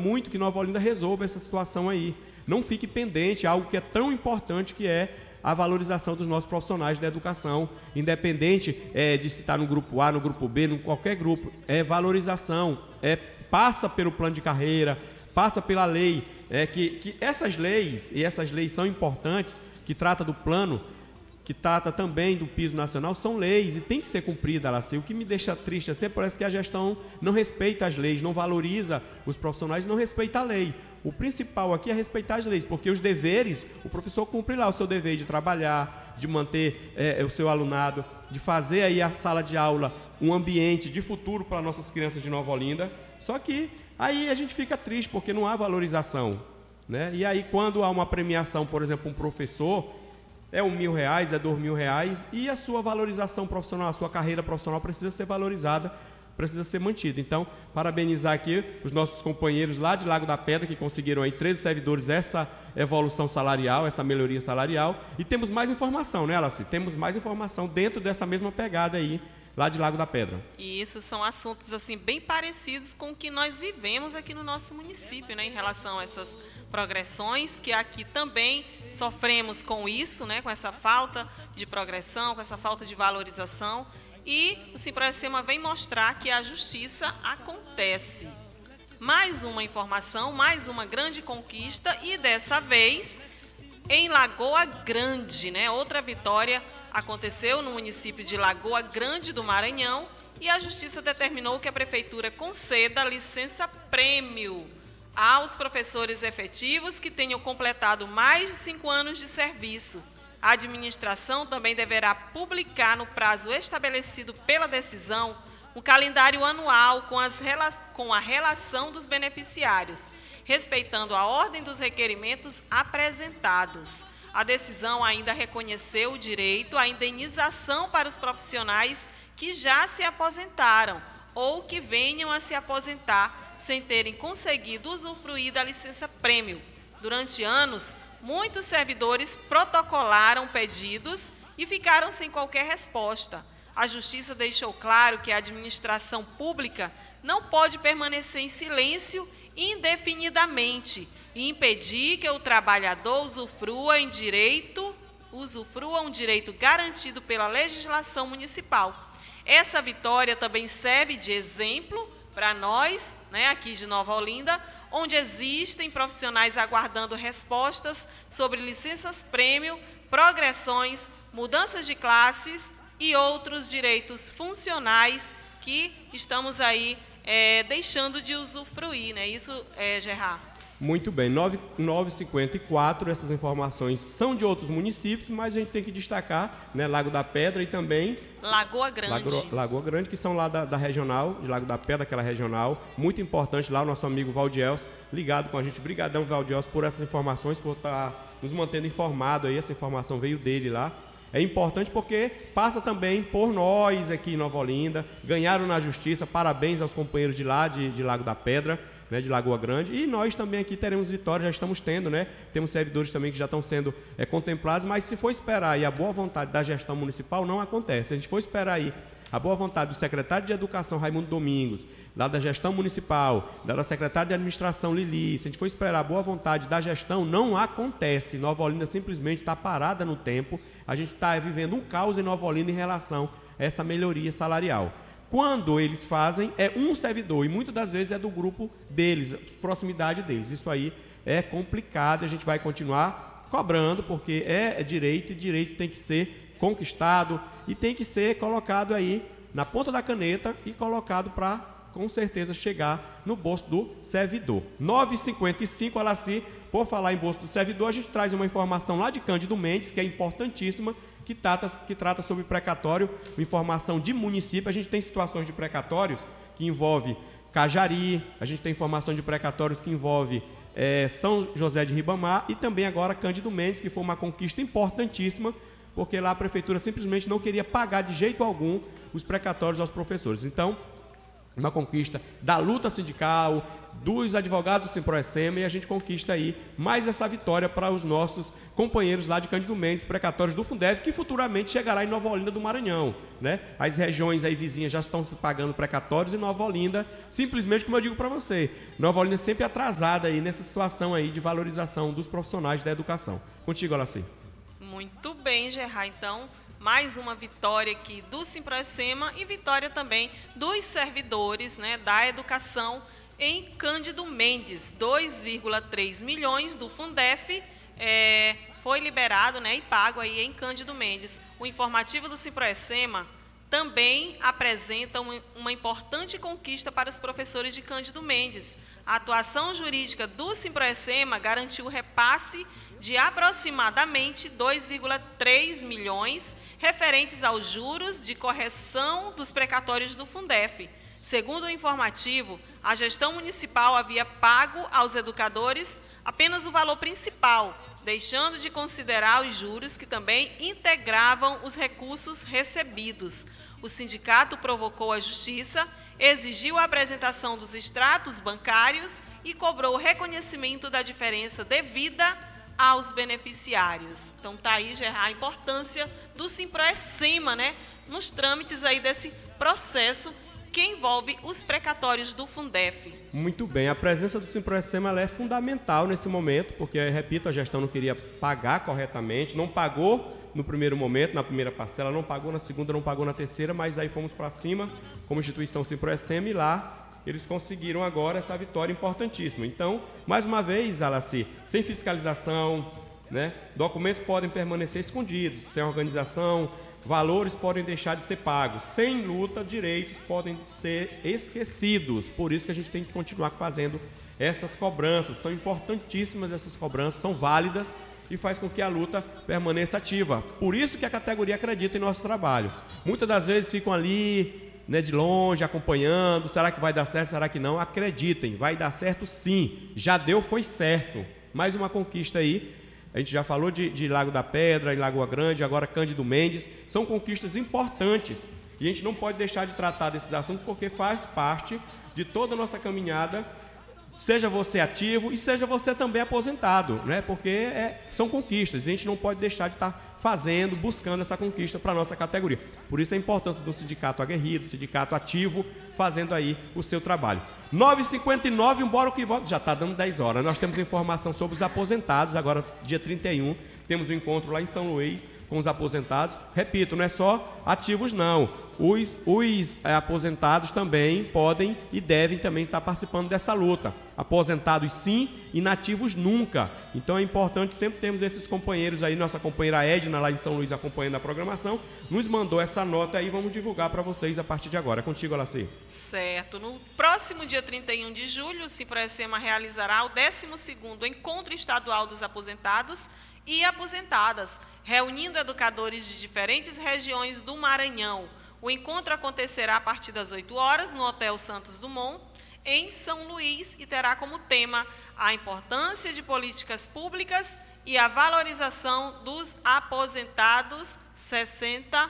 muito que Nova Olinda resolva essa situação aí. Não fique pendente, algo que é tão importante, que é a valorização dos nossos profissionais da educação, independente de se estar no grupo A, no grupo B, em qualquer grupo, é valorização, passa pelo plano de carreira, passa pela lei, que essas leis, e essas leis são importantes, que trata do plano, que trata também do piso nacional, são leis e tem que ser cumprida, Araci. O que me deixa triste sempre parece que a gestão não respeita as leis, não valoriza os profissionais, não respeita a lei. O principal aqui é respeitar as leis, porque os deveres, o professor cumpre lá o seu dever de trabalhar, de manter o seu alunado, de fazer aí a sala de aula um ambiente de futuro para nossas crianças de Nova Olinda. Só que aí a gente fica triste, porque não há valorização, né? E aí quando há uma premiação, por exemplo, um professor, é R$1.000, é R$2.000, e a sua valorização profissional, a sua carreira profissional precisa ser valorizada, precisa ser mantida. Então, parabenizar aqui os nossos companheiros lá de Lago da Pedra, que conseguiram aí 13 servidores essa evolução salarial, essa melhoria salarial. E temos mais informação, né, Araci? Temos mais informação dentro dessa mesma pegada aí, lá de Lago da Pedra. E isso são assuntos assim bem parecidos com o que nós vivemos aqui no nosso município, né, em relação a essas progressões, que aqui também sofremos com isso, né, com essa falta de progressão, com essa falta de valorização. E o Simprocema vem mostrar que a justiça acontece. Mais uma informação, mais uma grande conquista, e dessa vez em Lagoa Grande, né? Outra vitória aconteceu no município de Lagoa Grande do Maranhão, e a justiça determinou que a prefeitura conceda licença-prêmio aos professores efetivos que tenham completado mais de 5 anos de serviço. A administração também deverá publicar no prazo estabelecido pela decisão um calendário anual com a relação dos beneficiários, respeitando a ordem dos requerimentos apresentados. A decisão ainda reconheceu o direito à indenização para os profissionais que já se aposentaram ou que venham a se aposentar sem terem conseguido usufruir da licença-prêmio. Durante anos, muitos servidores protocolaram pedidos e ficaram sem qualquer resposta. A Justiça deixou claro que a administração pública não pode permanecer em silêncio indefinidamente e impedir que o trabalhador usufrua um direito garantido pela legislação municipal. Essa vitória também serve de exemplo para nós, né, aqui de Nova Olinda, onde existem profissionais aguardando respostas sobre licenças-prêmio, progressões, mudanças de classes e outros direitos funcionais que estamos aí deixando de usufruir, né? Isso, Gerard? Muito bem, 9h54, essas informações são de outros municípios, mas a gente tem que destacar, né, Lago da Pedra e também Lagoa Grande. Lagoa Grande, que são lá da regional, de Lago da Pedra, aquela regional, muito importante lá, o nosso amigo Valdiels, ligado com a gente. Brigadão, Valdiels, por essas informações, por estar nos mantendo informado aí, essa informação veio dele lá. É importante porque passa também por nós aqui em Nova Olinda, ganharam na justiça, parabéns aos companheiros de lá, de Lago da Pedra, né, de Lagoa Grande, e nós também aqui teremos vitória, já estamos tendo, né? Temos servidores também que já estão sendo contemplados, mas se for esperar aí a boa vontade da gestão municipal, não acontece. Se a gente for esperar aí a boa vontade do secretário de Educação, Raimundo Domingos, lá da gestão municipal, da secretária de Administração, Lili, se a gente for esperar a boa vontade da gestão, não acontece. Nova Olinda simplesmente está parada no tempo, a gente está vivendo um caos em Nova Olinda em relação a essa melhoria salarial. Quando eles fazem, é um servidor, e muitas das vezes é do grupo deles, proximidade deles. Isso aí é complicado, a gente vai continuar cobrando, porque é direito, e direito tem que ser conquistado e tem que ser colocado aí na ponta da caneta e colocado para, com certeza, chegar no bolso do servidor. 9h55, Alaci, por falar em bolso do servidor, a gente traz uma informação lá de Cândido Mendes, que é importantíssima, que trata sobre precatório, informação de município. A gente tem situações de precatórios que envolve Cajari, a gente tem informação de precatórios que envolve São José de Ribamar e também agora Cândido Mendes, que foi uma conquista importantíssima, porque lá a prefeitura simplesmente não queria pagar de jeito algum os precatórios aos professores. Então, uma conquista da luta sindical, dos advogados do Simproecema, e a gente conquista aí mais essa vitória para os nossos companheiros lá de Cândido Mendes, precatórios do Fundef, que futuramente chegará em Nova Olinda do Maranhão, né? As regiões aí vizinhas já estão se pagando precatórios, e Nova Olinda, simplesmente como eu digo para você, Nova Olinda sempre atrasada aí nessa situação aí de valorização dos profissionais da educação. Contigo, Alaci. Muito bem, Gerard. Então, mais uma vitória aqui do Simproecema e vitória também dos servidores, né, da educação em Cândido Mendes. 2,3 milhões do Fundef foi liberado, né, e pago aí em Cândido Mendes. O informativo do Simproecema também apresenta uma importante conquista para os professores de Cândido Mendes. A atuação jurídica do Simproecema garantiu o repasse de aproximadamente 2,3 milhões referentes aos juros de correção dos precatórios do Fundef. Segundo o informativo, a gestão municipal havia pago aos educadores apenas o valor principal, deixando de considerar os juros que também integravam os recursos recebidos. O sindicato provocou a justiça, exigiu a apresentação dos extratos bancários e cobrou o reconhecimento da diferença devida aos beneficiários. Então está aí, Gerard, a importância do Simproecema, né, nos trâmites aí desse processo que envolve os precatórios do Fundef. Muito bem, a presença do Simproecema ela é fundamental nesse momento, porque, repito, a gestão não queria pagar corretamente, não pagou no primeiro momento, na primeira parcela, não pagou na segunda, não pagou na terceira, mas aí fomos para cima, como instituição Simproecema, e lá eles conseguiram agora essa vitória importantíssima. Então, mais uma vez, Alaci, sem fiscalização, né, documentos podem permanecer escondidos, sem organização, valores podem deixar de ser pagos. Sem luta, direitos podem ser esquecidos. Por isso que a gente tem que continuar fazendo essas cobranças. São importantíssimas essas cobranças, são válidas e faz com que a luta permaneça ativa. Por isso que a categoria acredita em nosso trabalho. Muitas das vezes ficam ali, né, de longe, acompanhando. Será que vai dar certo? Será que não? Acreditem, vai dar certo sim. Já deu, foi certo. Mais uma conquista aí. A gente já falou de Lago da Pedra, em Lagoa Grande, agora Cândido Mendes. São conquistas importantes e a gente não pode deixar de tratar desses assuntos porque faz parte de toda a nossa caminhada, seja você ativo e seja você também aposentado, né? Porque são conquistas e a gente não pode deixar de estar fazendo, buscando essa conquista para a nossa categoria. Por isso a importância do sindicato aguerrido, sindicato ativo, fazendo aí o seu trabalho. 9h59, embora o que volta, já está dando 10 horas. Nós temos informação sobre os aposentados, agora dia 31, temos um encontro lá em São Luís com os aposentados. Repito, não é só ativos não, os aposentados também podem e devem também estar participando dessa luta. Aposentados sim, inativos nunca. Então é importante sempre termos esses companheiros aí. Nossa companheira Edna lá em São Luís acompanhando a programação, nos mandou essa nota aí, vamos divulgar para vocês a partir de agora. É contigo, Alaci. Certo. No próximo dia 31 de julho, o Simproecema realizará o 12º Encontro Estadual dos Aposentados e Aposentadas, reunindo educadores de diferentes regiões do Maranhão. O encontro acontecerá a partir das 8 horas no Hotel Santos Dumont, em São Luís, e terá como tema a importância de políticas públicas e a valorização dos aposentados 60+.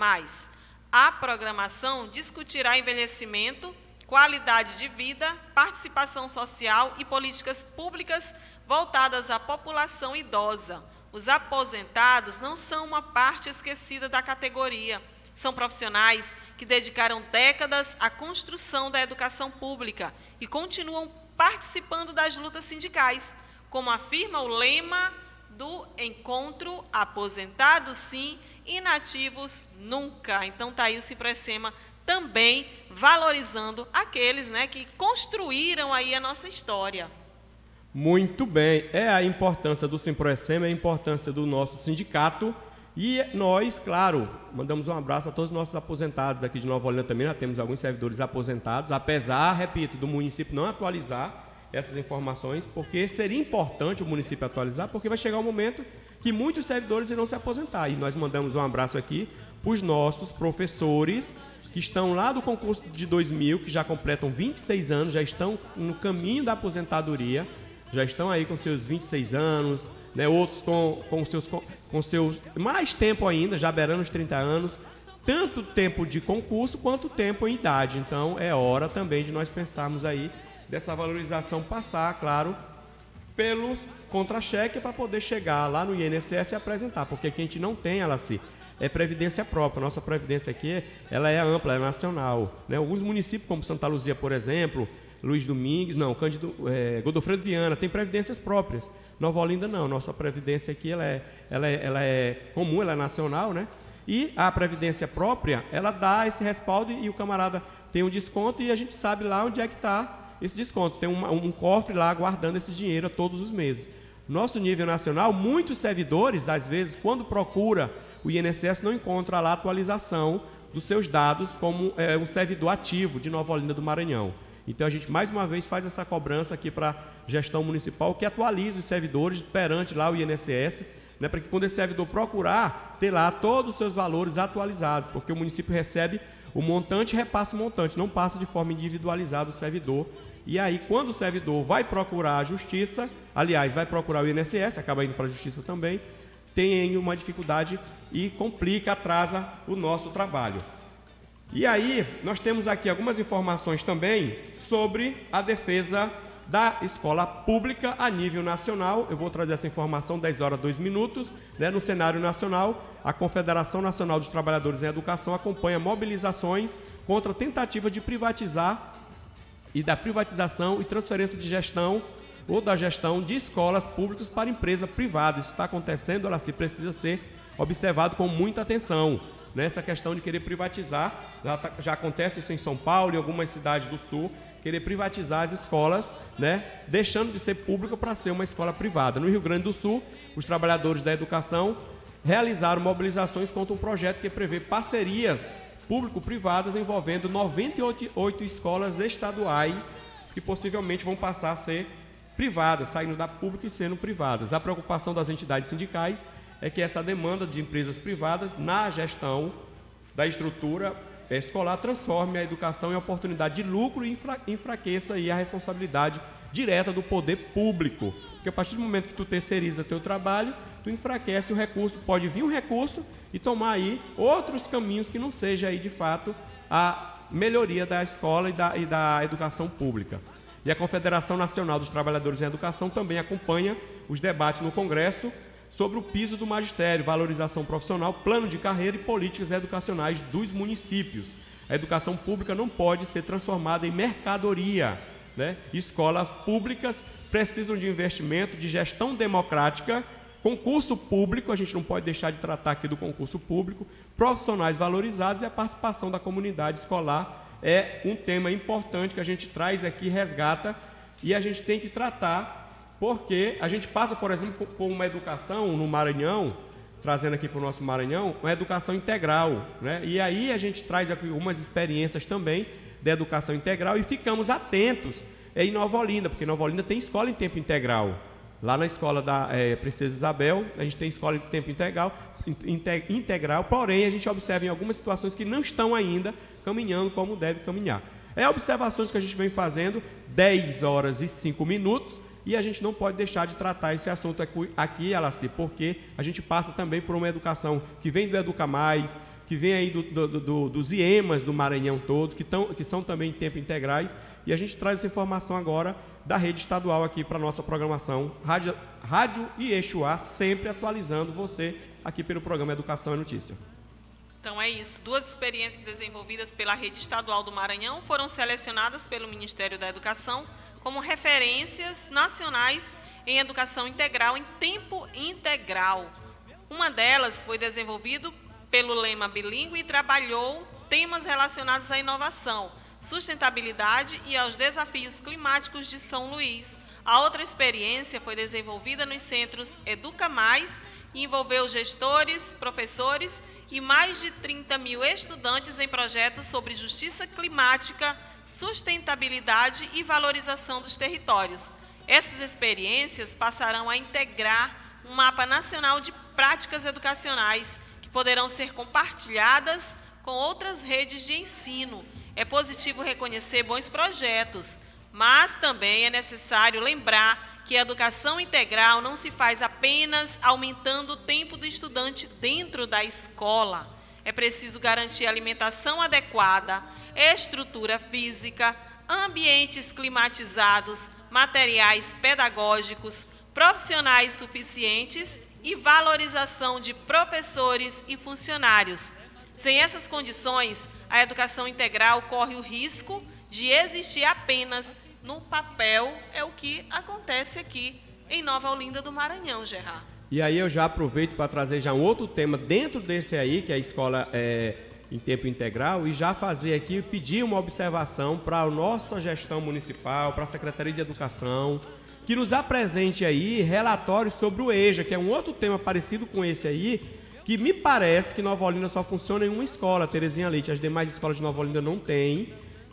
A programação discutirá envelhecimento, qualidade de vida, participação social e políticas públicas voltadas à população idosa. Os aposentados não são uma parte esquecida da categoria. São profissionais que dedicaram décadas à construção da educação pública e continuam participando das lutas sindicais, como afirma o lema do encontro: aposentados sim, inativos nunca. Então está aí o Simproecema também valorizando aqueles, né, que construíram aí a nossa história. Muito bem, é a importância do Simproecema, é a importância do nosso sindicato. E nós, claro, mandamos um abraço a todos os nossos aposentados aqui de Nova Olinda também. Já temos alguns servidores aposentados, apesar, repito, do município não atualizar essas informações, porque seria importante o município atualizar, porque vai chegar um momento que muitos servidores irão se aposentar. E nós mandamos um abraço aqui para os nossos professores que estão lá do concurso de 2000, que já completam 26 anos, já estão no caminho da aposentadoria, já estão aí com seus 26 anos, né, outros com seus mais tempo ainda, já beirando os 30 anos, tanto tempo de concurso quanto tempo em idade. Então é hora também de nós pensarmos aí dessa valorização passar, claro, pelos contra-cheque para poder chegar lá no INSS e apresentar, porque aqui a gente não tem, Alaci, é previdência própria. Nossa previdência aqui, ela é ampla, é nacional, né? Alguns municípios, como Santa Luzia, por exemplo, Luiz Domingues, não, Godofredo Viana, tem previdências próprias. Nova Olinda não, nossa previdência aqui ela é comum, ela é nacional, né? E a previdência própria, ela dá esse respaldo e o camarada tem um desconto e a gente sabe lá onde é que está esse desconto. Tem um cofre lá guardando esse dinheiro todos os meses. Nosso nível nacional, muitos servidores, às vezes, quando procura o INSS, não encontra lá a atualização dos seus dados como um servidor ativo de Nova Olinda do Maranhão. Então, a gente, mais uma vez, faz essa cobrança aqui para a gestão municipal, que atualize os servidores perante lá o INSS, né, para que quando esse servidor procurar, ter lá todos os seus valores atualizados, porque o município recebe o montante e repassa o montante, não passa de forma individualizada o servidor. E aí, quando o servidor vai procurar a justiça, aliás, vai procurar o INSS, acaba indo para a justiça também, tem uma dificuldade e complica, atrasa o nosso trabalho. E aí, nós temos aqui algumas informações também sobre a defesa da escola pública a nível nacional. Eu vou trazer essa informação 10 horas 2 minutos, né? No cenário nacional, a Confederação Nacional dos Trabalhadores em Educação acompanha mobilizações contra a tentativa de privatizar e da privatização e transferência de gestão ou da gestão de escolas públicas para empresa privada. Isso está acontecendo, ela precisa ser observado com muita atenção. Nessa questão de querer privatizar, já acontece isso em São Paulo e em algumas cidades do Sul, querer privatizar as escolas, né, deixando de ser pública para ser uma escola privada. No Rio Grande do Sul, os trabalhadores da educação realizaram mobilizações contra um projeto que prevê parcerias público-privadas envolvendo 98 escolas estaduais que possivelmente vão passar a ser privadas, saindo da pública e sendo privadas. A preocupação das entidades sindicais é que essa demanda de empresas privadas na gestão da estrutura escolar transforme a educação em oportunidade de lucro e enfraqueça aí a responsabilidade direta do poder público. Porque a partir do momento que tu terceiriza teu trabalho, tu enfraquece o recurso, pode vir um recurso e tomar aí outros caminhos que não seja aí de fato a melhoria da escola e da educação pública. E a Confederação Nacional dos Trabalhadores em Educação também acompanha os debates no Congresso sobre o piso do magistério, valorização profissional, plano de carreira e políticas educacionais dos municípios. A educação pública não pode ser transformada em mercadoria, né? Escolas públicas precisam de investimento, de gestão democrática, concurso público, a gente não pode deixar de tratar aqui do concurso público, profissionais valorizados e a participação da comunidade escolar é um tema importante que a gente traz aqui, resgata, e a gente tem que tratar. Porque a gente passa, por exemplo, com uma educação no Maranhão, trazendo aqui para o nosso Maranhão, uma educação integral, né? E aí a gente traz aqui algumas experiências também de educação integral e ficamos atentos em Nova Olinda, porque Nova Olinda tem escola em tempo integral. Lá na escola da Princesa Isabel, a gente tem escola em tempo integral, porém a gente observa em algumas situações que não estão ainda caminhando como deve caminhar. Observações que a gente vem fazendo, 10 horas e 5 minutos, e a gente não pode deixar de tratar esse assunto aqui, Alaci, porque a gente passa também por uma educação que vem do Educa Mais, que vem aí dos IEMAs do Maranhão todo, que são também em tempo integrais, e a gente traz essa informação agora da rede estadual aqui para a nossa programação Rádio Iexuá, sempre atualizando você aqui pelo programa Educação é Notícia. Então é isso, 2 experiências desenvolvidas pela rede estadual do Maranhão foram selecionadas pelo Ministério da Educação como referências nacionais em educação integral em tempo integral. Uma delas foi desenvolvida pelo lema bilíngue e trabalhou temas relacionados à inovação, sustentabilidade e aos desafios climáticos de São Luís. A outra experiência foi desenvolvida nos centros Educa Mais e envolveu gestores, professores e mais de 30 mil estudantes em projetos sobre justiça climática, sustentabilidade e valorização dos territórios. Essas experiências passarão a integrar um mapa nacional de práticas educacionais que poderão ser compartilhadas com outras redes de ensino. É positivo reconhecer bons projetos, mas também é necessário lembrar que a educação integral não se faz apenas aumentando o tempo do estudante dentro da escola. É preciso garantir alimentação adequada, estrutura física, ambientes climatizados, materiais pedagógicos, profissionais suficientes e valorização de professores e funcionários. Sem essas condições, a educação integral corre o risco de existir apenas no papel, é o que acontece aqui em Nova Olinda do Maranhão, Gerard. E aí eu já aproveito para trazer já um outro tema dentro desse aí, que é a escola em tempo integral, e já fazer aqui, pedir uma observação para a nossa gestão municipal, para a Secretaria de Educação, que nos apresente aí relatórios sobre o EJA, que é um outro tema parecido com esse aí, que me parece que Nova Olinda só funciona em uma escola, Terezinha Leite. As demais escolas de Nova Olinda não têm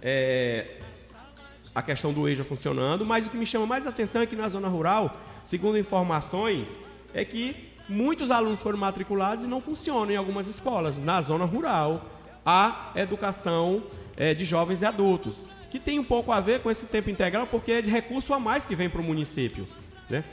a questão do EJA funcionando, mas o que me chama mais atenção é que na zona rural, segundo informações, é que muitos alunos foram matriculados e não funcionam em algumas escolas. Na zona rural, a educação de jovens e adultos, que tem um pouco a ver com esse tempo integral, porque é de recurso a mais que vem para o município, né?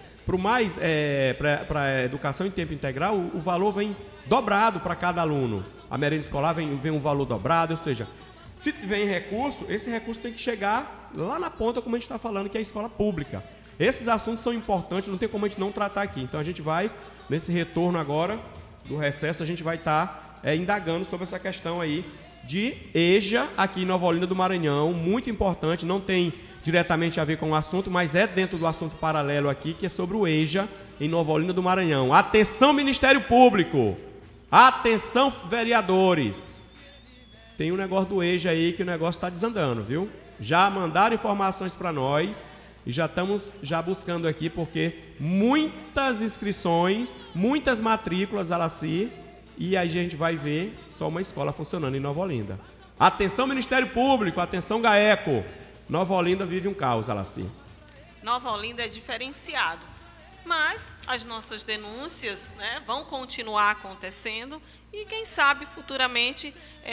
Para a educação em tempo integral, o valor vem dobrado para cada aluno. A merenda escolar vem um valor dobrado, ou seja, se tiver recurso, esse recurso tem que chegar lá na ponta, como a gente está falando, que é a escola pública. Esses assuntos são importantes, não tem como a gente não tratar aqui. Então a gente vai, nesse retorno agora do recesso, a gente vai estar indagando sobre essa questão aí de EJA aqui em Nova Olinda do Maranhão, muito importante, não tem diretamente a ver com o assunto, mas é dentro do assunto paralelo aqui, que é sobre o EJA em Nova Olinda do Maranhão. Atenção, Ministério Público! Atenção, vereadores! Tem um negócio do EJA aí que o negócio está desandando, viu? Já mandaram informações para nós e já estamos buscando aqui, porque muitas inscrições, muitas matrículas, Alaci, e aí a gente vai ver só uma escola funcionando em Nova Olinda. Atenção, Ministério Público! Atenção, GAECO! Nova Olinda vive um caos, Alaci. Nova Olinda é diferenciado, mas as nossas denúncias, né, vão continuar acontecendo e quem sabe futuramente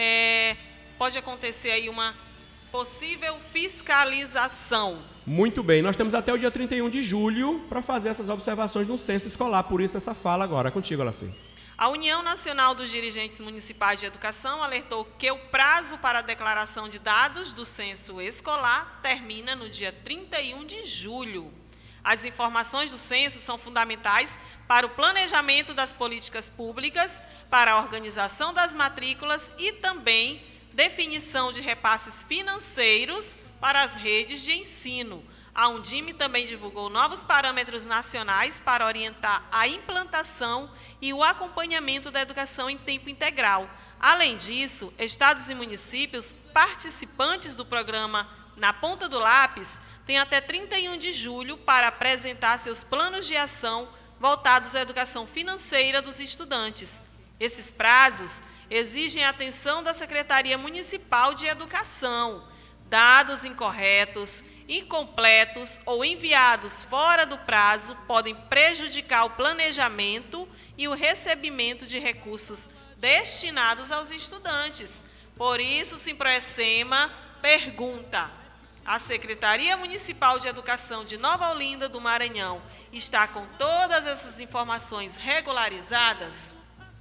pode acontecer aí uma possível fiscalização. Muito bem, nós temos até o dia 31 de julho para fazer essas observações no censo escolar, por isso essa fala agora. É contigo, Alaci. A União Nacional dos Dirigentes Municipais de Educação alertou que o prazo para a declaração de dados do censo escolar termina no dia 31 de julho. As informações do censo são fundamentais para o planejamento das políticas públicas, para a organização das matrículas e também definição de repasses financeiros para as redes de ensino. A Undime também divulgou novos parâmetros nacionais para orientar a implantação e o acompanhamento da educação em tempo integral. Além disso, estados e municípios participantes do programa Na Ponta do Lápis têm até 31 de julho para apresentar seus planos de ação voltados à educação financeira dos estudantes. Esses prazos exigem a atenção da Secretaria Municipal de Educação. Dados incorretos, incompletos ou enviados fora do prazo podem prejudicar o planejamento e o recebimento de recursos destinados aos estudantes. Por isso, o Simproecema pergunta: a Secretaria Municipal de Educação de Nova Olinda do Maranhão está com todas essas informações regularizadas?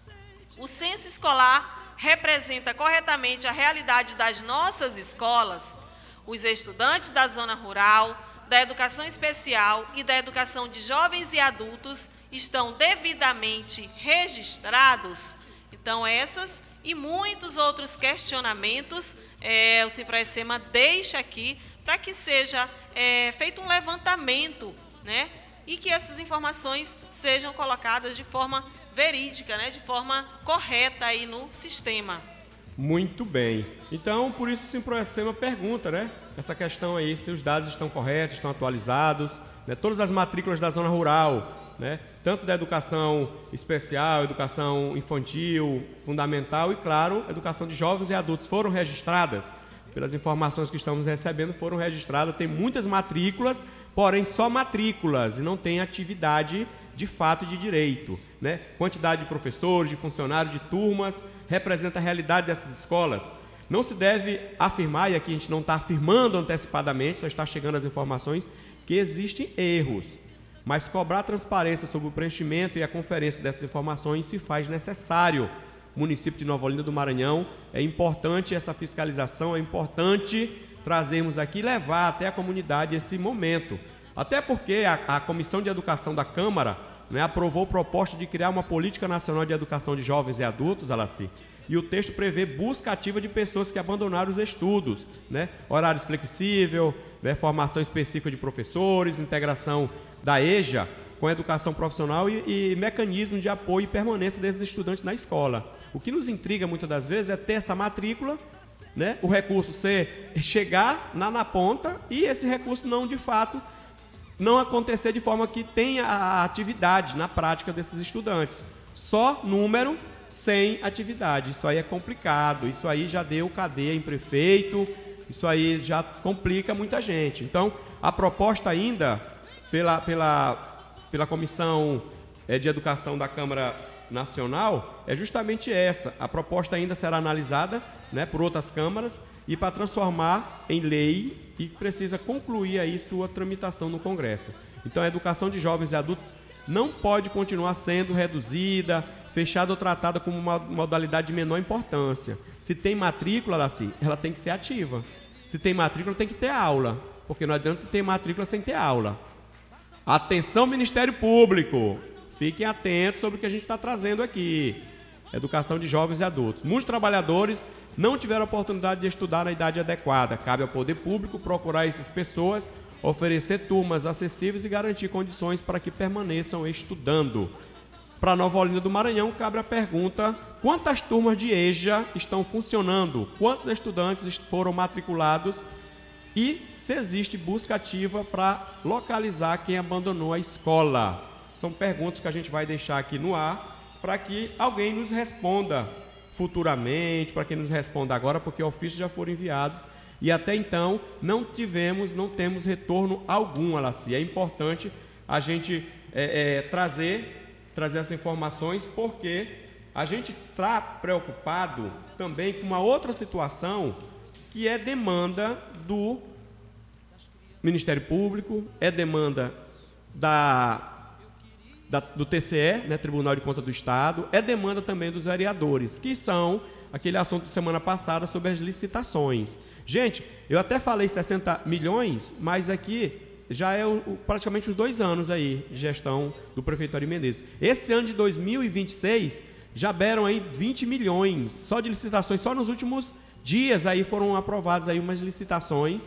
O censo escolar representa corretamente a realidade das nossas escolas? Os estudantes da zona rural, da educação especial e da educação de jovens e adultos estão devidamente registrados? Então, essas e muitos outros questionamentos o Simproecema deixa aqui para que seja feito um levantamento, né? E que essas informações sejam colocadas de forma verídica, né? De forma correta aí no sistema. Muito bem. Então, por isso o Simproecema pergunta, né? Essa questão aí, se os dados estão corretos, estão atualizados, né? Todas as matrículas da zona rural, né? Tanto da educação especial, educação infantil, fundamental e, claro, educação de jovens e adultos foram registradas. Pelas informações que estamos recebendo, foram registradas. Tem muitas matrículas, porém só matrículas e não tem atividade de fato de direito, né? Quantidade de professores, de funcionários, de turmas, representa a realidade dessas escolas. Não se deve afirmar, e aqui a gente não está afirmando antecipadamente, só está chegando as informações, que existem erros. Mas cobrar transparência sobre o preenchimento e a conferência dessas informações se faz necessário. O município de Nova Olinda do Maranhão, é importante essa fiscalização, é importante trazermos aqui e levar até a comunidade esse momento. Até porque a Comissão de Educação da Câmara, né, aprovou proposta de criar uma política nacional de educação de jovens e adultos, Alaci, e o texto prevê busca ativa de pessoas que abandonaram os estudos, né, horários flexíveis, né, formação específica de professores, integração da EJA com a educação profissional e mecanismos de apoio e permanência desses estudantes na escola. O que nos intriga muitas das vezes é ter essa matrícula, né, o recurso chegar na ponta e esse recurso não, de fato, não acontecer de forma que tenha a atividade na prática desses estudantes. Só número sem atividade. Isso aí é complicado, isso aí já deu cadeia em prefeito, isso aí já complica muita gente. Então, a proposta ainda pela Comissão de Educação da Câmara Nacional é justamente essa. A proposta ainda será analisada, né, por outras câmaras e para transformar em lei e precisa concluir aí sua tramitação no Congresso. Então, a educação de jovens e adultos não pode continuar sendo reduzida, fechada ou tratada como uma modalidade de menor importância. Se tem matrícula, ela tem que ser ativa. Se tem matrícula, tem que ter aula, porque não adianta ter matrícula sem ter aula. Atenção, Ministério Público, fiquem atentos sobre o que a gente está trazendo aqui. Educação de jovens e adultos. Muitos trabalhadores não tiveram oportunidade de estudar na idade adequada. Cabe ao poder público procurar essas pessoas, oferecer turmas acessíveis e garantir condições para que permaneçam estudando. Para Nova Olinda do Maranhão, cabe a pergunta: quantas turmas de EJA estão funcionando? Quantos estudantes foram matriculados? E se existe busca ativa para localizar quem abandonou a escola? São perguntas que a gente vai deixar aqui no ar para que alguém nos responda futuramente, para que nos responda agora, porque ofícios já foram enviados e até então não temos retorno algum, Alaci. É importante a gente trazer essas informações, porque a gente está preocupado também com uma outra situação que é demanda do Ministério Público, é demanda do TCE, né, Tribunal de Contas do Estado, é demanda também dos vereadores, que são aquele assunto de semana passada sobre as licitações. Gente, eu até falei 60 milhões, mas aqui já é praticamente os 2 anos aí de gestão do prefeito Ari Menezes. Esse ano de 2026 já deram aí 20 milhões, só de licitações, só nos últimos dias aí foram aprovadas aí umas licitações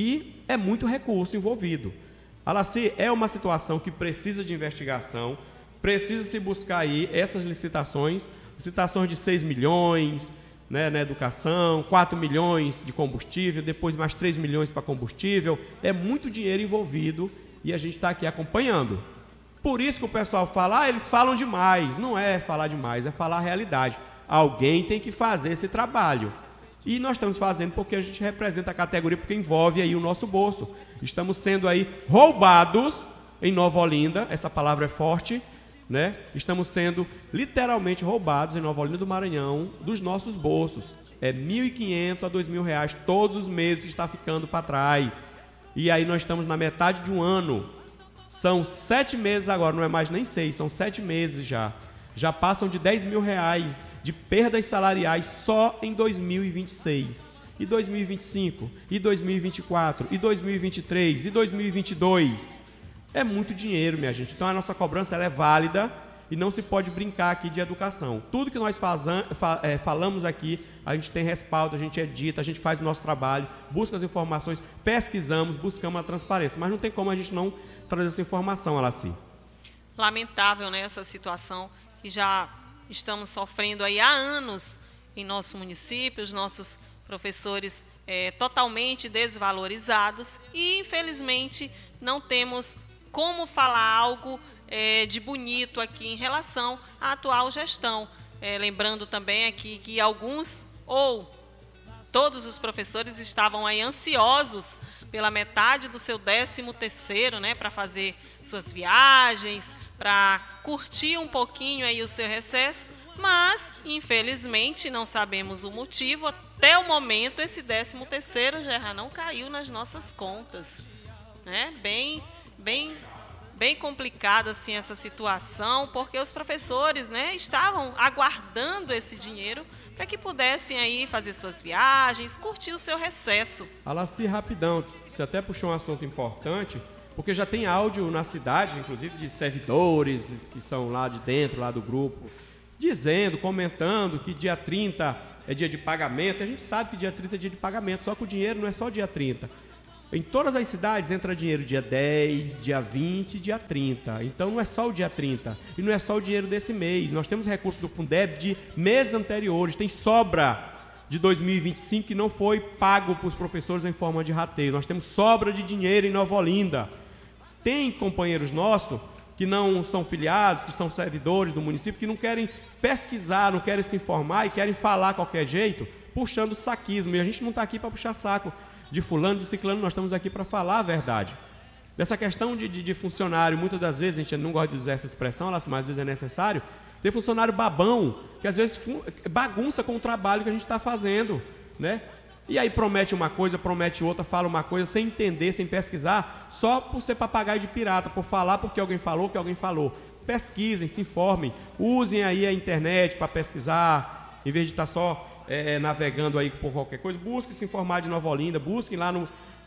e é muito recurso envolvido. Alaci, é uma situação que precisa de investigação, precisa se buscar aí essas licitações de 6 milhões, né, na educação, 4 milhões de combustível, depois mais 3 milhões para combustível, é muito dinheiro envolvido e a gente está aqui acompanhando. Por isso que o pessoal fala, eles falam demais. Não é falar demais, é falar a realidade. Alguém tem que fazer esse trabalho. E nós estamos fazendo porque a gente representa a categoria, porque envolve aí o nosso bolso. Estamos sendo aí roubados em Nova Olinda, essa palavra é forte, né? Estamos sendo literalmente roubados em Nova Olinda do Maranhão dos nossos bolsos. É R$1.500 a R$2.000 todos os meses que está ficando para trás. E aí nós estamos na metade de um ano. São 7 meses agora, não é mais nem 6, são 7 meses já. Já passam de R$10.000 de perdas salariais só em 2026. E 2025, e 2024, e 2023, e 2022. É muito dinheiro, minha gente. Então a nossa cobrança ela é válida e não se pode brincar aqui de educação. Tudo que nós falamos aqui, a gente tem respaldo, a gente edita, a gente faz o nosso trabalho, busca as informações, pesquisamos, buscamos a transparência. Mas não tem como a gente não trazer essa informação, Alaci. Lamentável, né, essa situação que já estamos sofrendo aí há anos em nosso município, os nossos professores totalmente desvalorizados e, infelizmente, não temos como falar algo de bonito aqui em relação à atual gestão. Lembrando também aqui que alguns ou todos os professores estavam aí ansiosos pela metade do seu 13º, né, para fazer suas viagens, para curtir um pouquinho aí o seu recesso, mas, infelizmente, não sabemos o motivo. Até o momento, esse 13º já não caiu nas nossas contas, né? Bem bem complicada assim essa situação, porque os professores, né, estavam aguardando esse dinheiro para que pudessem aí fazer suas viagens, curtir o seu recesso. Alaci, rapidão, você até puxou um assunto importante, porque já tem áudio na cidade, inclusive de servidores que são lá de dentro, lá do grupo, dizendo, comentando que dia 30 é dia de pagamento. A gente sabe que dia 30 é dia de pagamento, só que o dinheiro não é só dia 30. Em todas as cidades entra dinheiro dia 10, dia 20 e dia 30. Então não é só o dia 30 e não é só o dinheiro desse mês. Nós temos recursos do Fundeb de meses anteriores, tem sobra de 2025 que não foi pago para os professores em forma de rateio. Nós temos sobra de dinheiro em Nova Olinda. Tem companheiros nossos que não são filiados, que são servidores do município, que não querem pesquisar, não querem se informar e querem falar de qualquer jeito, puxando saquismo. E a gente não está aqui para puxar saco de fulano, de ciclano, nós estamos aqui para falar a verdade. Dessa questão de funcionário, muitas das vezes, a gente não gosta de usar essa expressão, mas às vezes é necessário, ter funcionário babão, que às vezes bagunça com o trabalho que a gente está fazendo, né? E aí promete uma coisa, promete outra, fala uma coisa, sem entender, sem pesquisar, só por ser papagaio de pirata, por falar porque alguém falou, que alguém falou. Pesquisem, se informem, usem aí a internet para pesquisar, em vez de estar só navegando aí por qualquer coisa. Busquem se informar de Nova Olinda, busquem lá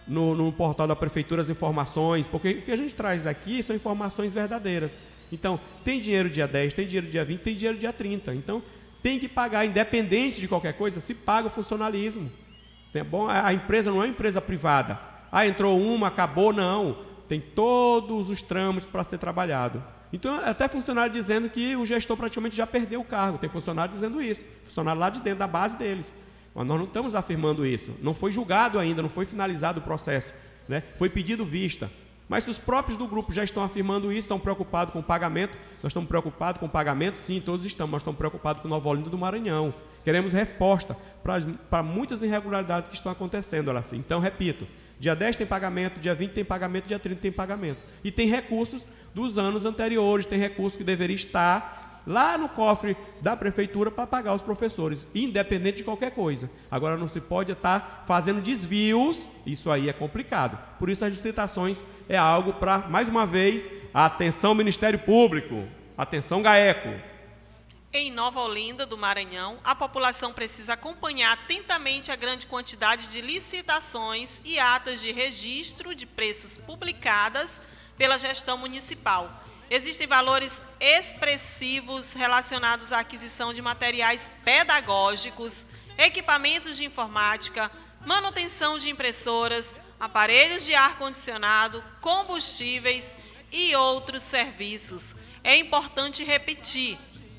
no portal da Prefeitura as informações, porque o que a gente traz aqui são informações verdadeiras. Então, tem dinheiro dia 10, tem dinheiro dia 20, tem dinheiro dia 30. Então, tem que pagar, independente de qualquer coisa, se paga o funcionalismo. É bom, a empresa não é uma empresa privada. Ah, entrou uma, acabou, não. Tem todos os trâmites para ser trabalhado. Então, até funcionário dizendo que o gestor praticamente já perdeu o cargo. Tem funcionário dizendo isso. Funcionário lá de dentro da base deles. Mas nós não estamos afirmando isso. Não foi julgado ainda, não foi finalizado o processo, né? Foi pedido vista. Mas se os próprios do grupo já estão afirmando isso, estão preocupados com o pagamento, nós estamos preocupados com o pagamento, sim, todos estamos, mas estamos preocupados com Nova Olinda do Maranhão. Queremos resposta para muitas irregularidades que estão acontecendo lá assim. Então, repito, dia 10 tem pagamento, dia 20 tem pagamento, dia 30 tem pagamento. E tem recursos dos anos anteriores, tem recurso que deveria estar lá no cofre da prefeitura para pagar os professores, independente de qualquer coisa. Agora não se pode estar fazendo desvios, isso aí é complicado. Por isso as licitações é algo para, mais uma vez, atenção Ministério Público, atenção GAECO. Em Nova Olinda do Maranhão, a população precisa acompanhar atentamente a grande quantidade de licitações e atas de registro de preços publicadas pela gestão municipal. Existem valores expressivos relacionados à aquisição de materiais pedagógicos, equipamentos de informática, manutenção de impressoras, aparelhos de ar-condicionado, combustíveis e outros serviços. É importante repetir: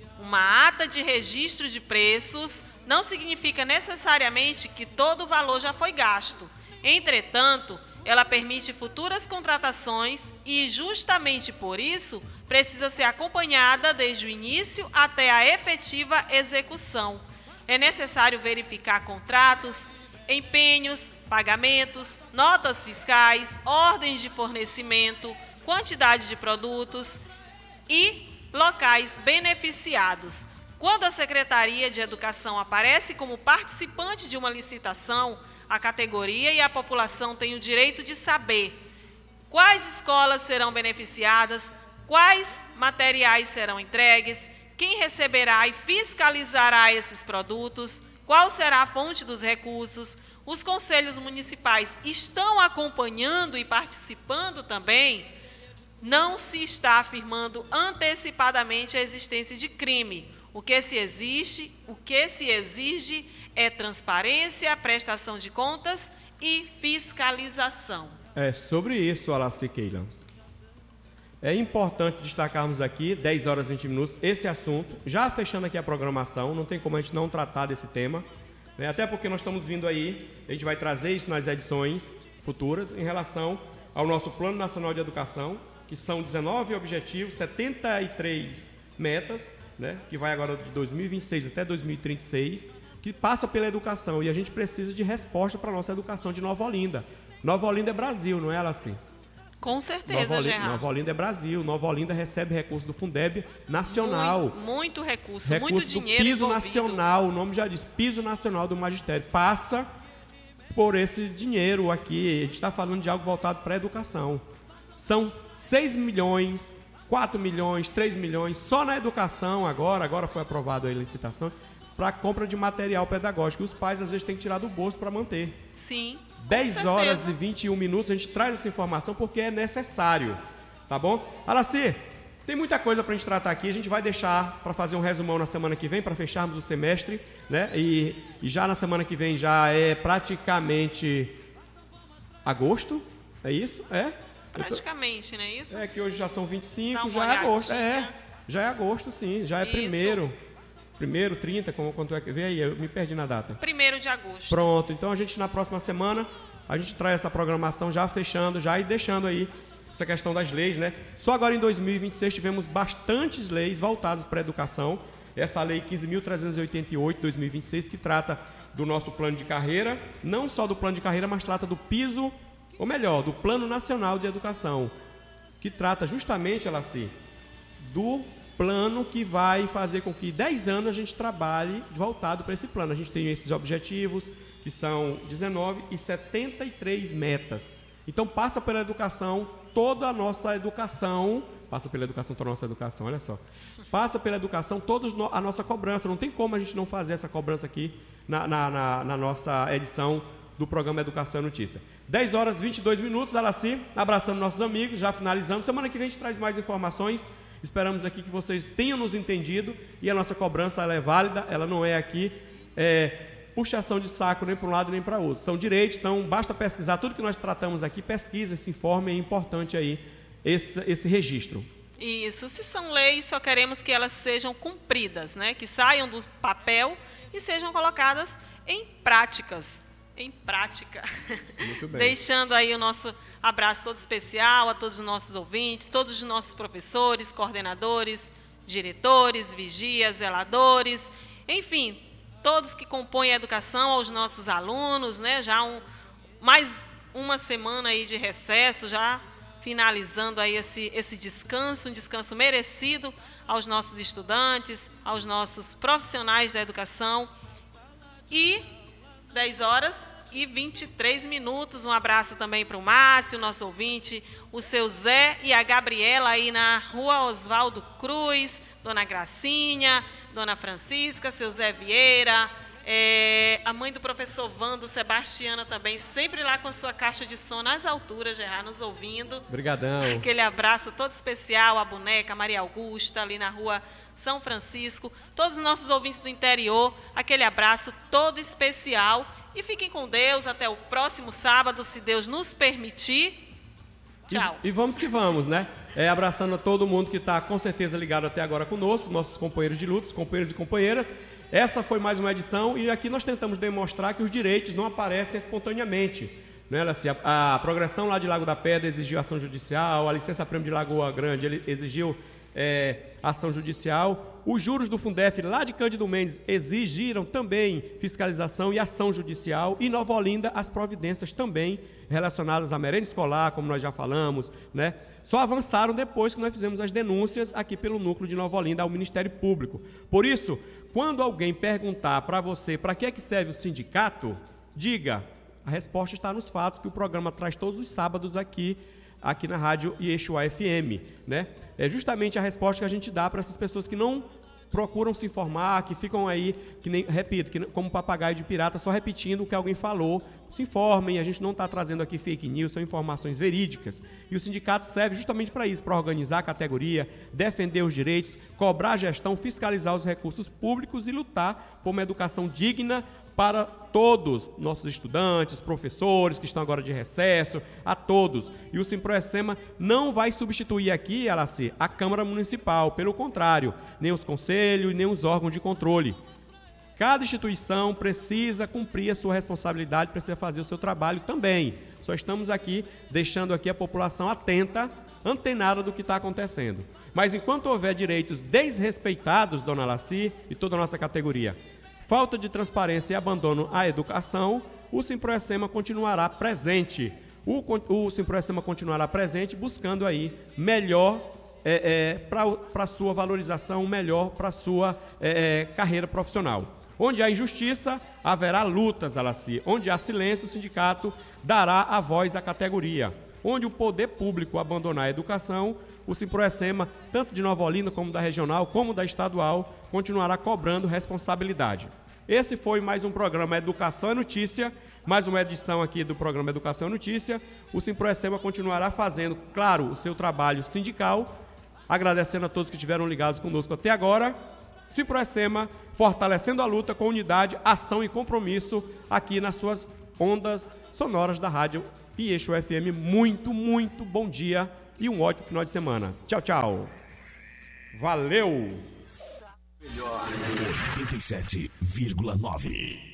uma ata de registro de preços não significa necessariamente que todo o valor já foi gasto. Entretanto, ela permite futuras contratações e, justamente por isso, precisa ser acompanhada desde o início até a efetiva execução. É necessário verificar contratos, empenhos, pagamentos, notas fiscais, ordens de fornecimento, quantidade de produtos e locais beneficiados. Quando a Secretaria de Educação aparece como participante de uma licitação, a categoria e a população têm o direito de saber quais escolas serão beneficiadas, quais materiais serão entregues, quem receberá e fiscalizará esses produtos, qual será a fonte dos recursos. Os conselhos municipais estão acompanhando e participando também. Não se está afirmando antecipadamente a existência de crime. O que se exige é transparência, prestação de contas e fiscalização. É sobre isso, Alaci Keila. É importante destacarmos aqui, 10 horas e 20 minutos, esse assunto. Já fechando aqui a programação, não tem como a gente não tratar desse tema, né? Até porque nós estamos vindo aí, a gente vai trazer isso nas edições futuras, em relação ao nosso Plano Nacional de Educação, que são 19 objetivos, 73 metas, né, que vai agora de 2026 até 2036, que passa pela educação. E a gente precisa de resposta para a nossa educação de Nova Olinda. Nova Olinda é Brasil, não é, Alaci? Com certeza, Gerardo. Nova Olinda é Brasil. Nova Olinda recebe recurso do Fundeb nacional. Muito recurso, muito dinheiro do piso envolvido. nacional, o nome já diz, piso nacional do magistério. Passa por esse dinheiro aqui. A gente está falando de algo voltado para a educação. São 6 milhões, 4 milhões, 3 milhões, só na educação agora foi aprovado a licitação, para compra de material pedagógico. Os pais, às vezes, têm que tirar do bolso para manter. Sim. 10 horas e 21 minutos, a gente traz essa informação porque é necessário, tá bom? Araci, tem muita coisa para a gente tratar aqui, a gente vai deixar para fazer um resumão na semana que vem, para fecharmos o semestre, né? E já na semana que vem já é praticamente agosto, é isso? É? Praticamente, não é isso? É que hoje já são 25, já é agosto. Já é agosto, sim, já é primeiro, 30, quanto é que... Vê aí, eu me perdi na data. 1º de agosto. Pronto, então a gente na próxima semana, a gente traz essa programação já fechando, já e deixando aí essa questão das leis, né? Só agora em 2026 tivemos bastantes leis voltadas para a educação. Essa lei 15.388, 2026, que trata do nosso plano de carreira, não só do plano de carreira, mas trata do piso, ou melhor, do Plano Nacional de Educação, que trata justamente, Alaci, do plano que vai fazer com que 10 anos a gente trabalhe voltado para esse plano. A gente tem esses objetivos, que são 19 e 73 metas. Então passa pela educação, toda a nossa educação, olha só. Passa pela educação, toda a nossa cobrança. Não tem como a gente não fazer essa cobrança aqui na nossa edição do programa Educação e Notícia. 10 horas e 22 minutos, Alaci, abraçando nossos amigos, já finalizando. Semana que vem a gente traz mais informações. Esperamos aqui que vocês tenham nos entendido e a nossa cobrança ela é válida, ela não é aqui puxação de saco nem para um lado nem para outro. São direitos, então basta pesquisar tudo que nós tratamos aqui, pesquisa, se informe, é importante aí esse registro. Isso, se são leis, só queremos que elas sejam cumpridas, né? Que saiam do papel e sejam colocadas em prática. Muito bem. Deixando aí o nosso abraço todo especial a todos os nossos ouvintes, todos os nossos professores, coordenadores, diretores, vigias, zeladores, enfim, todos que compõem a educação, aos nossos alunos, né? Já mais uma semana aí de recesso, já finalizando aí esse descanso, um descanso merecido aos nossos estudantes, aos nossos profissionais da educação. E 10 horas e 23 minutos. Um abraço também para o Márcio, nosso ouvinte, o seu Zé e a Gabriela aí na Rua Oswaldo Cruz, Dona Gracinha, Dona Francisca, seu Zé Vieira, a mãe do professor Vando, Sebastiana também, sempre lá com a sua caixa de som nas alturas, Gerard, nos ouvindo. Obrigadão. Aquele abraço todo especial, a boneca Maria Augusta, ali na Rua São Francisco, todos os nossos ouvintes do interior, aquele abraço todo especial. E fiquem com Deus, até o próximo sábado, se Deus nos permitir. Tchau. E vamos que vamos, né? Abraçando a todo mundo que está com certeza ligado até agora conosco, nossos companheiros de luta, companheiros e companheiras. Essa foi mais uma edição e aqui nós tentamos demonstrar que os direitos não aparecem espontaneamente. Né? A progressão lá de Lago da Pedra exigiu ação judicial, a licença-prêmio de Lagoa Grande ele exigiu ação judicial. Os juros do Fundef lá de Cândido Mendes exigiram também fiscalização e ação judicial. E Nova Olinda, as providências também relacionadas à merenda escolar, como nós já falamos, né? Só avançaram depois que nós fizemos as denúncias aqui pelo núcleo de Nova Olinda ao Ministério Público. Por isso, quando alguém perguntar para você para que é que serve o sindicato, diga, a resposta está nos fatos que o programa traz todos os sábados aqui na Rádio Yeshua FM, né? É justamente a resposta que a gente dá para essas pessoas que não procuram se informar, que ficam aí, como papagaio de pirata, só repetindo o que alguém falou. Se informem, a gente não está trazendo aqui fake news, são informações verídicas. E o sindicato serve justamente para isso, para organizar a categoria, defender os direitos, cobrar a gestão, fiscalizar os recursos públicos e lutar por uma educação digna para todos, nossos estudantes, professores que estão agora de recesso, a todos. E o Simproecema não vai substituir aqui, Alaci, a Câmara Municipal, pelo contrário, nem os conselhos, nem os órgãos de controle. Cada instituição precisa cumprir a sua responsabilidade, precisa fazer o seu trabalho também. Só estamos aqui, deixando aqui a população atenta, antenada do que está acontecendo. Mas enquanto houver direitos desrespeitados, dona Alaci, e toda a nossa categoria, falta de transparência e abandono à educação, o Simproecema continuará presente. O Simproecema continuará presente buscando aí melhor para a sua valorização, melhor para a sua carreira profissional. Onde há injustiça, haverá lutas, Alaci. Onde há silêncio, o sindicato dará a voz à categoria. onde o poder público abandonar a educação, o Simproecema, tanto de Nova Olinda como da regional, como da estadual, continuará cobrando responsabilidade. Esse foi mais um programa Educação é Notícia, mais uma edição aqui do programa Educação é Notícia. O Simproecema continuará fazendo, claro, o seu trabalho sindical, agradecendo a todos que estiveram ligados conosco até agora. Simproecema, fortalecendo a luta com unidade, ação e compromisso aqui nas suas ondas sonoras da rádio Rieixo FM. Muito, muito bom dia e um ótimo final de semana. Tchau, tchau. Valeu! 87,9